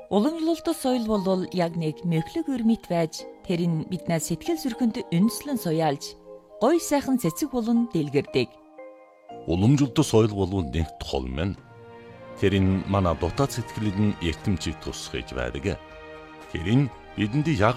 Уламжлалт соёл бол яг нэг мөхлөг өрмит байж тэр нь биднээс сэтгэл зүрхэнд үндэслэн суяалж гой сайхан цэцэг болон дэлгэрдэг. Уламжлалт соёл бол нэг тол мэн. Тэр нь манай дотоод сэтгэлд нь эртэмчиг тусгаж байдаг. Тэр нь бидэнд яг